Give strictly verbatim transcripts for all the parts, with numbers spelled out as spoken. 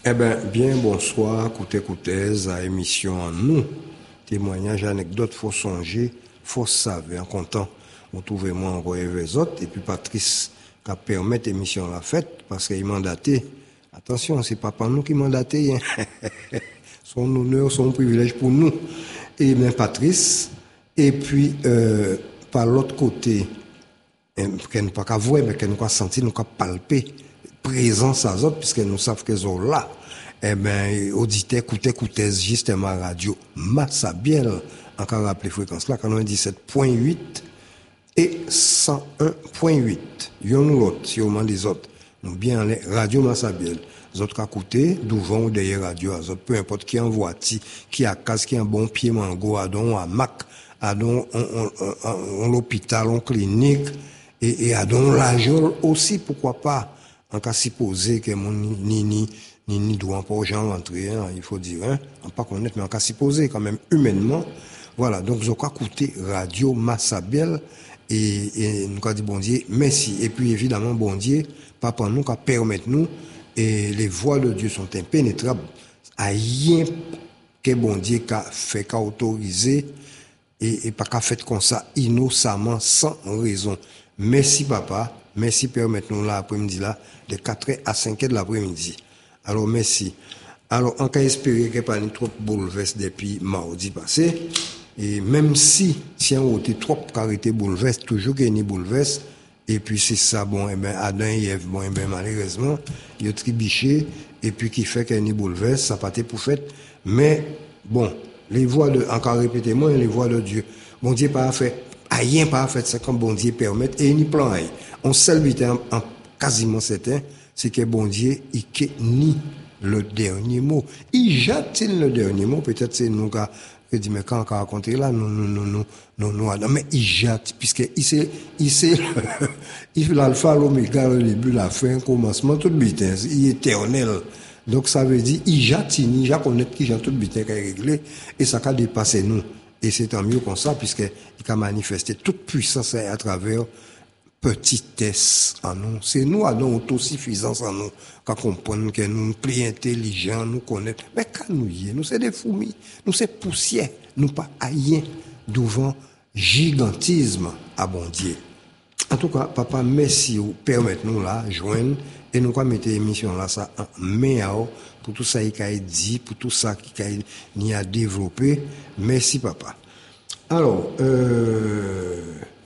Eh bien, bien bonsoir, coutez, coutez, à émission en nous. Témoignages, anecdotes, faut songer, faut savoir, en comptant. Vous trouvez moi encore les autres, et puis Patrice, qui a permis l'émission la fête, parce qu'il est mandaté. Attention, c'est pas par nous qui mandaté, hein. Son honneur, son privilège pour nous. Et bien Patrice, et puis, euh, par l'autre côté, qu'elle n'a pas qu'à voir, mais qu'elle n'a pas senti, nous qu'à palper présence à autres, puisque nous savons qu'elles sont là. Eh bien, auditeurs, écoutez, écoutez, justement, radio Massabielle, encore rappelé fréquence là, quatre-vingt-dix-sept point huit et cent un point huit. Yon nous l'autre, si on demande des autres. Nous bien les radio Massabielle. Les autres à côté, devant ou derrière radio, les autres, peu importe qui en voiture, qui a casse, qui a un bon pied mango, à don, à mac, à don, en l'hôpital, en clinique, et, et à don l'ajol aussi, pourquoi pas, en cas supposé que mon ni ni ni ni doit pas aux gens rentrer, hein, il faut dire, hein, en pas connaître, mais en cas supposé quand même humainement, voilà. Donc je crois écouter radio Massabielle et, et nous avons dit bon Dieu merci, et puis évidemment bon Dieu papa nous qui permettre nous, et les voies de Dieu sont impénétrables, à rien que bon Dieu qu'a fait, qu'a autorisé, et, et pas qu'a fait comme ça innocemment sans raison. Merci papa, merci permettre-nous là après-midi là de quatre heures à cinq heures de l'après-midi. Alors merci. Alors on peut espérer qu'il n'y ait pas trop bouleversé depuis mardi passé, et même si si on était trop carité bouleversé, toujours qu'il y a bouleversé, et puis c'est ça, bon, et ben Adam et Ève, bon, et ben malheureusement il y a tribiché, et puis qui fait qu'il y a bouleversé, ça pas été pour fait, mais bon, les voies de, encore répétez-moi, les voies de Dieu, bon Dieu pas fait, rien pas fait, c'est comme bon Dieu permet, et ni plan, on seul en, en quasiment certain, c'est que bon Dieu, il n'est ni le dernier mot. Il jette-t-il le dernier mot, peut-être c'est nous qui je dis, mais quand on a raconté là, nous, nous, nous, nous, nous, nous, nous, mais il jette, puisque il sait, il sait, il fait l'alpha, l'oméga, le début, la fin, le commencement, tout le butin, il est éternel. Donc ça veut dire, il jette, il jette, connaît qui jette tout le butin qui est réglé, et ça a dépassé nous. Et c'est tant mieux comme ça, puisqu'il a manifesté toute puissance à travers petitesse en nous. C'est nous à nous autosuffisance en nous, qu'à comprendre que nous plus intelligents, nous connaître. Mais quand nous y est, nous c'est des fourmis, nous c'est poussière, nous pas rien devant gigantisme à bon Dieu. En tout cas, papa, merci ou permettez-nous là, joindre, et nous allons mettre l'émission là, ça, en main pour tout ça qui a dit, pour tout ça qui a, a développé. Merci, papa. Alors, euh,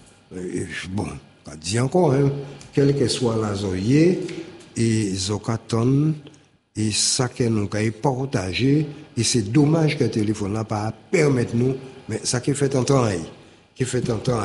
bon, pas dit encore, hein, quel que soit la zoye, et zokaton, et ça que nous avons partagé, et c'est dommage que le téléphone n'a pas permettre nous, mais ça qui fait un temps, qui fait un temps,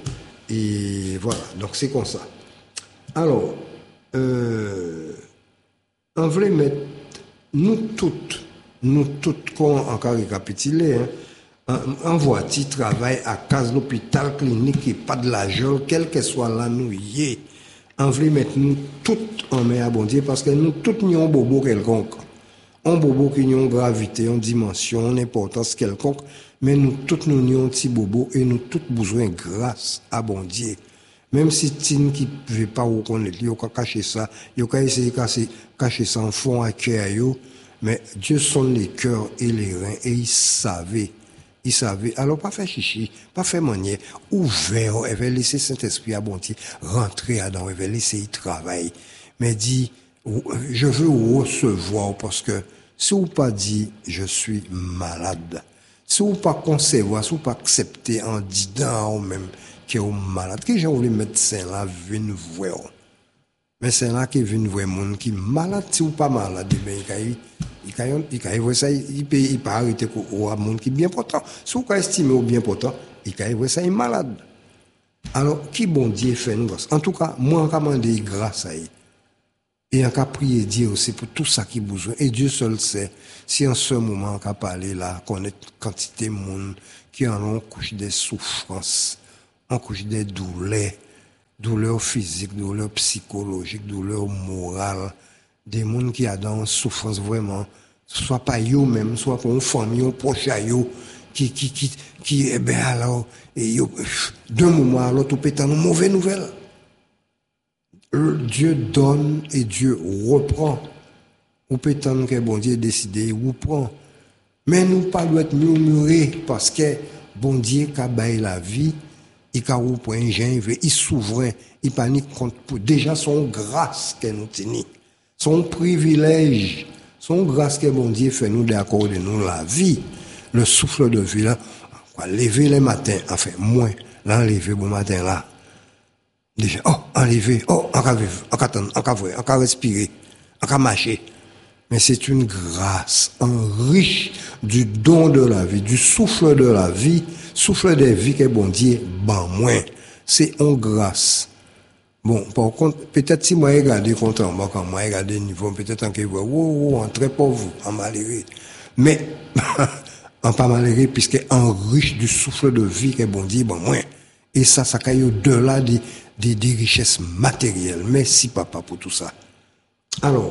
et voilà, donc c'est comme ça. Alors, euh, on voulait mettre, nous toutes, nous toutes, qu'on encore récapitulé, hein, en voiture, travail à case l'hôpital, clinique, et pas de l'argent, quel que soit là, nous y est. On veut mettre nous toutes en main à bon Dieu, parce que nous toutes n'y avons bobo quelconque. On bobo qui n'y ont gravité, en dimension, en importance quelconque, mais nous toutes nous n'y avons petit bobo, et nous toutes besoin grâce à bon Dieu. Même si Tine qui ne veut pas reconnaître, il a caché ça, il a essayé de cacher ça en fond à cœur, mais Dieu sonne les cœurs et les reins, et il savait. Il savait, alors pas faire chichi, pas faire manier, ouvert, elle va laisser Saint-Esprit à bon Dieu, rentrer dedans, elle va laisser y travailler. Mais dit, je veux recevoir, parce que si vous pas dit, je suis malade, si vous pas concevoir, si vous pas accepter en disant même que vous êtes malade, que j'ai voulu médecin là, vienne voir. Mais c'est là qui vient voir monde qui est malade, si vous pas malade, ben, il il peut voir ça, il peut, il peut arrêter au monde qui est bien portant. Si vous estimez au bien portant, il peut voir ça, il est malade. Alors, qui bon Dieu fait nous? En tout cas, moi, on commande grâce à lui. Et on a prié Dieu aussi pour tout ça qui a besoin. Et Dieu seul sait, si en ce moment, on a parlé là, connaître quantité de monde qui en ont couché des souffrances, on couche des douleurs, douleurs physiques, douleurs psychologiques, douleurs morales, des gens qui ont dans souffrance vraiment, soit pas eux-mêmes, soit pour une famille, un proche à eux, qui, qui, qui, qui, eh ben alors, et yo, d'un moment à l'autre, peut être une mauvaise nouvelle. Dieu donne et Dieu reprend. ou peut attendre que bon Dieu décide ou prend. Mais nous pas doit être murmurer parce que bon Dieu qui a baillé la vie, il a repris un gen, il souverain, il panique contre pour déjà son grâce que nous tenons, son privilège, son grâce que bon Dieu fait nous d'accorder nous la vie, le souffle de vie là, lever les matins, enfin moins, l'enlever bon matin là. Déjà, oh, enlever, oh, on va vivre, on va attendre, on va voir, on va respirer, on va marcher. Mais c'est une grâce, un riche du don de la vie, du souffle de la vie, souffle des vies que bon Dieu ban moins. C'est en grâce. Bon, par contre, peut-être si moi regarde contre moi, quand moi regarde niveau, peut-être en que vous, oh, oh, en très pauvre, en malheureux. Mais, en pas malheureux, puisque en riche du souffle de vie que bon Dieu ban moins. Et ça, ça caille au-delà des, des, des richesses matérielles. Merci papa pour tout ça. Alors,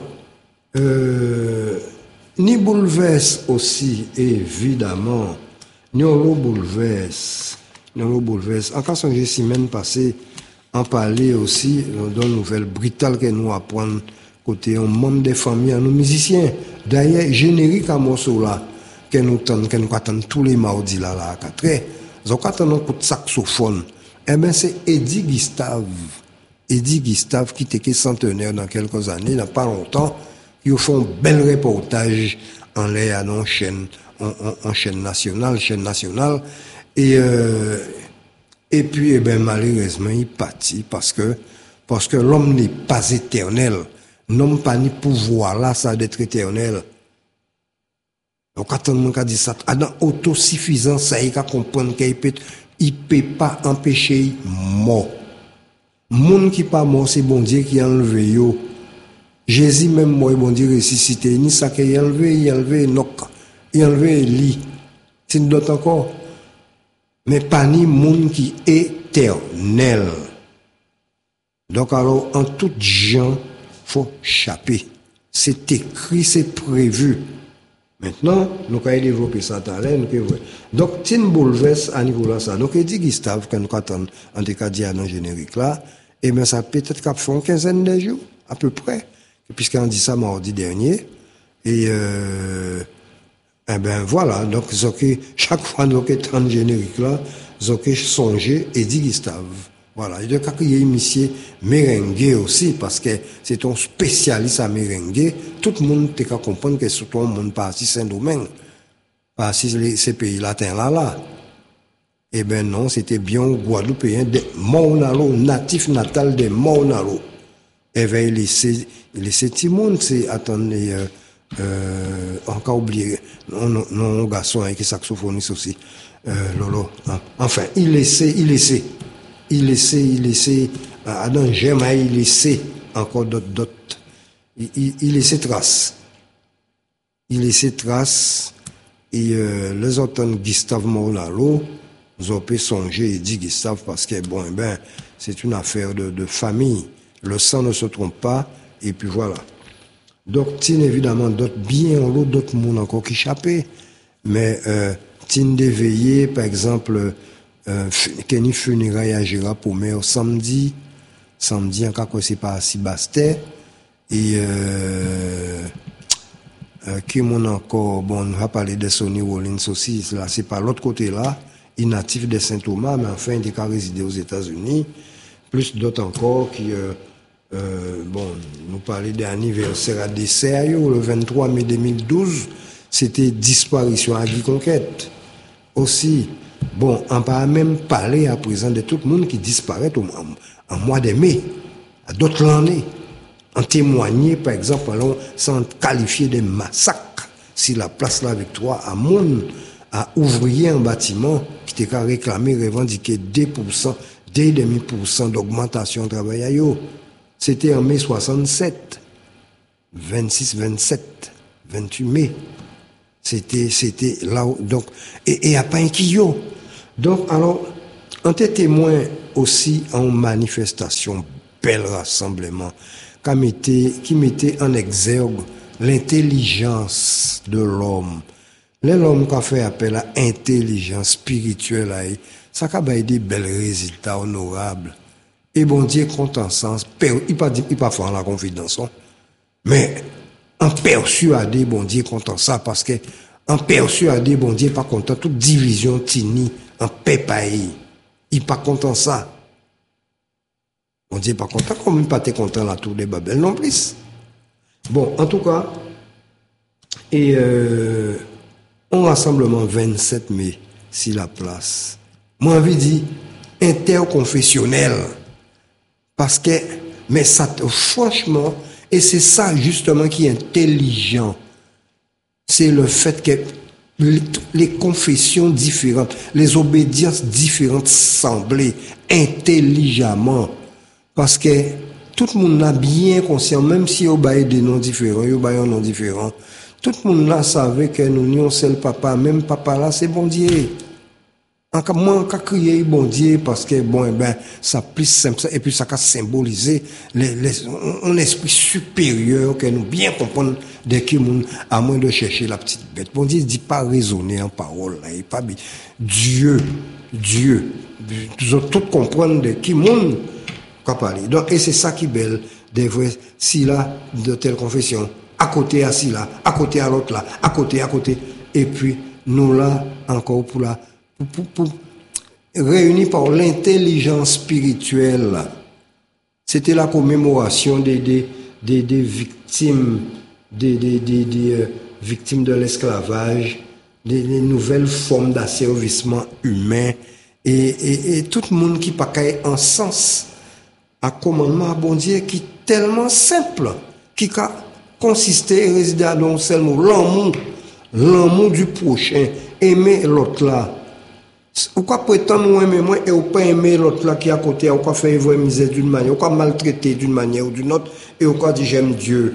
Euh, ni bouleverse aussi, évidemment, ni on bouleverse, ni on bouleverse. En cas de semaine passée, on parlait aussi d'une nouvelle brutale que nous apprenons côté un membre des familles à nos musiciens. D'ailleurs, générique à morceau là, que nous attendons, que nous attendons tous les mardis là, là, à quatre heures. Nous attendons un coup de saxophone. Eh bien, c'est Eddie Gustave. Eddie Gustave, qui était centenaire dans quelques années, il n'y a pas longtemps. Ils font un bel reportage en l'air en chaîne, en, en, en chaîne nationale, chaîne nationale. Et, euh, et puis, eh ben, malheureusement, il partit parce que, parce que l'homme n'est pas éternel. L'homme pas ni pouvoir là, ça d'être éternel. Donc, quand on a dit ça, dans autosuffisance, ça, il a comprendre qu'il peut, il peut pas empêcher mort. Moun qui pas mort, c'est bon Dieu qui a enlevé yo. Jésus même moi bon Dieu ressuscité ni ça qu'il a enlevé il a enlevé Enoch il a enlevé Élie c'est d'autres encore mais pas ni monde qui est éternel. Donc alors en tout gens faut chapper, c'est écrit, c'est prévu. Maintenant nous allons développer ça tout à l'heure. Donc tin bouleverse à niveau là ça. Donc il dit Gustave quand nous attend en tout cas dit dans générique là et mais ça peut-être qu'a fait une quinzaine de jours à peu près. Puisqu'on dit ça mardi dernier, et euh, eh ben voilà, donc Zoké, chaque fois nous avons générique là, Zoké songer Eddie Gustave. Voilà, et donc il y a un monsieur merengue aussi, parce que c'est un spécialiste à merengue, tout le monde peut comprendre que c'est tout le monde parti Saint-Domingue, parti ces pays latins là là. Eh ben non, c'était bien Guadeloupéen de Maunalo, natif natal de Maunalo. Et bien, il laissait, il laissait tout le monde, c'est, attendez, euh, euh, encore oublié, non, non, non, garçon, avec saxophoniste aussi, euh, Lolo, hein. Enfin, il laissait, il laissait, il laissait, il laissait, Adam Germain, il laissait encore d'autres, d'autres, il, il, il laissait trace. Il laissait trace, et, euh, les autres, Gustave Maunalo, vous avez songé et dit Gustave, parce que, bon, eh ben, c'est une affaire de, de famille. Le sang ne se trompe pas, et puis voilà. Donc, tin évidemment, d'autres bien en l'autre, d'autres monde encore qui échappent. Mais, euh, tin d'éveiller, par exemple, euh, Kenny funérailles à Gérard Pommer samedi, samedi, encore que c'est pas à Sibasté, et, euh, euh, qui mon encore, bon, on va parler de Sonny Rollins aussi, là, c'est pas l'autre côté là, il natif de Saint-Thomas, mais enfin, il a résidé aux États-Unis, plus d'autres encore qui, euh, Euh, bon, nous parler d'anniversaire à décès, le vingt-trois mai deux mille douze, c'était disparition à Guy Conquête. Aussi, bon, on va même parler à présent de tout le monde qui disparaît au, en, en mois de mai, à d'autres l'année. En témoigner, par exemple, allons, sans qualifier de massacre, si la place là avec toi, à monde, à ouvrier un bâtiment qui était réclamé, revendiqué deux pour cent, deux virgule cinq pour cent d'augmentation de travail à yo. C'était en mai soixante-sept, vingt-six, vingt-sept, vingt-huit mai. C'était, c'était là où, donc, et, et à Painquillo. Donc, alors, on était témoin aussi en manifestation, bel rassemblement, qui mettait, qui mettait en exergue l'intelligence de l'homme. L'homme qui a fait appel à intelligence spirituelle, ça a des bels résultats honorables. Et bon Dieu compte en sens, il pas il pas faire la confidence, mais en persuadé, bon Dieu, content ça, parce que en persuadé, bon Dieu, pas content, toute division tini, en paix pareil. Il pas content ça. Bon Dieu, pas content, comme il pas content la tour de Babel non plus. Bon, en tout cas, et euh, un rassemblement vingt-sept mai, si la place. Moi, envie dit interconfessionnel. Parce que, mais ça, franchement, et c'est ça justement qui est intelligent. C'est le fait que les, les confessions différentes, les obédiences différentes semblaient intelligemment. Parce que tout le monde a bien conscient, même si on a des noms différents, on a des noms différents, tout le monde là savait que nous n'avons seul papa, même papa là, c'est bon Dieu. Moi, on a crié bon Dieu parce que, bon, eh ben, ça plus simple, et puis ça a symbolisé les, les, un esprit supérieur que nous bien comprendre de qui nous, à moins de chercher la petite bête. Bon Dieu dit pas raisonner en parole, là, il pas Dieu, Dieu, nous tout comprendre de qui nous, qu'a parlé. Donc, et c'est ça qui est belle, des vrais, si là, de telle confession, à côté à si là, à côté à l'autre là, à côté, à côté, et puis, nous là, encore pour la, Pour, pour, pour, réunis par l'intelligence spirituelle. C'était la commémoration des, des, des, des victimes, des, des, des, des euh, victimes de l'esclavage, des, des nouvelles formes d'asservissement humain, et, et, et tout le monde qui pacaille en sens à commandement à bon Dieu qui est tellement simple, qui a consisté et résidé dans un seul mot, l'amour, l'amour du prochain, aimer l'autre là. Ou quoi prétendre nous aimer moi et ou pas aimer l'autre là qui est à côté, ou quoi faire voir misère d'une manière, ou quoi maltraiter d'une manière ou d'une autre, et ou quoi dire j'aime Dieu.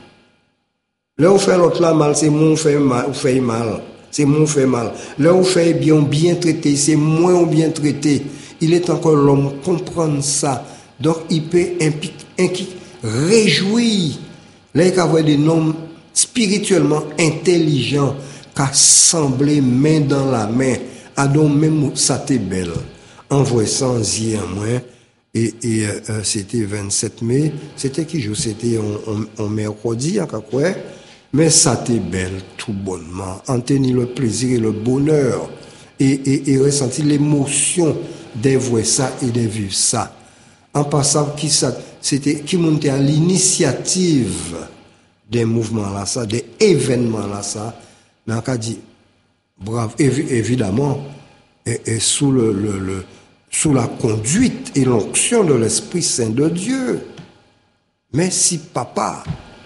Là où fait l'autre là mal, c'est moi fait mal, ou fait mal. C'est moi fait mal. Là où fait bien, bien traité, c'est moi ou bien traité. Il est encore l'homme comprendre ça. Donc il peut impliquer, réjouir. Là il y a des noms spirituellement intelligents qui semblent main dans la main. Ah donc même ça t'est belle. Envoie sans y en moins. Et, et euh, c'était vingt-sept mai. C'était qui jour? C'était en mercredi, à quoi? Mais ça t'est belle tout bonnement. En tenir le plaisir et le bonheur. Et, et, et ressentir l'émotion de voir ça et de vivre ça. En passant, qui ça, c'était, qui montait à l'initiative des mouvements là, ça, des événements là, ça. Mais on a dit, bravo, évidemment, et, et sous, le, le, le, sous la conduite et l'onction de l'Esprit Saint de Dieu. Mais si papa,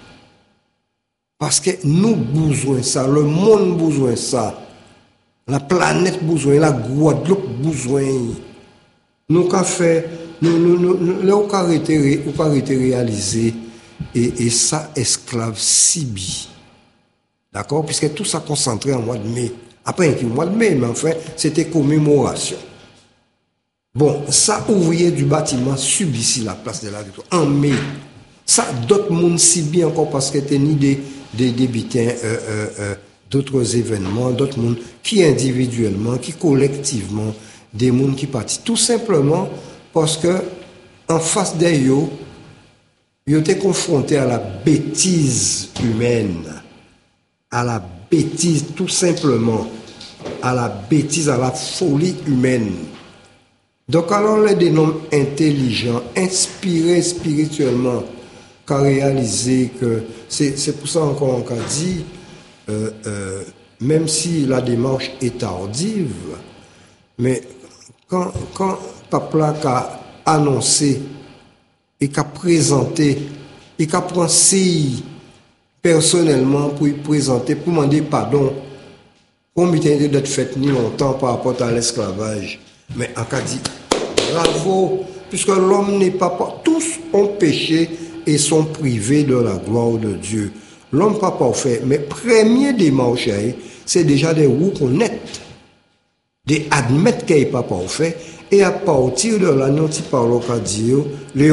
parce que nous besoin ça, le monde besoin ça, la planète besoin, la Guadeloupe besoin, nous qu'a fait, nous, nous, nous, là où qu'a été, où qu'a été réalisé, et, et ça esclave Sibi. D'accord? Puisque tout ça concentré en mois de mai. Après, un mois de mai, mais enfin, c'était commémoration. Bon, ça, ouvrier du bâtiment subit ici la place de la victoire. En mai. Ça, d'autres mondes subit encore parce que c'était ni des, des, des bitins, euh, euh, euh, d'autres événements, d'autres mondes qui individuellement, qui collectivement, des mondes qui partent. Tout simplement parce que, en face d'eux, ils étaient confrontés à la bêtise humaine. À la bêtise, tout simplement, à la bêtise, à la folie humaine. Donc alors les dénoms intelligents, inspirés spirituellement, qu'a réalisé que, c'est, c'est pour ça encore qu'on a dit, euh, euh, même si la démarche est tardive, mais quand, quand Papa a annoncé et qu'a présenté et qu'a pensé personnellement pour y présenter, pour demander pardon, combien d'être fait ni longtemps par rapport à l'esclavage. Mais en cas dit, bravo, puisque l'homme n'est pas, tous ont péché et sont privés de la gloire de Dieu. L'homme n'est pas parfait, mais premier démarche, c'est déjà de reconnaître, de admettre qu'il n'est pas parfait, et à partir de là, nous parlons qu'à dire, les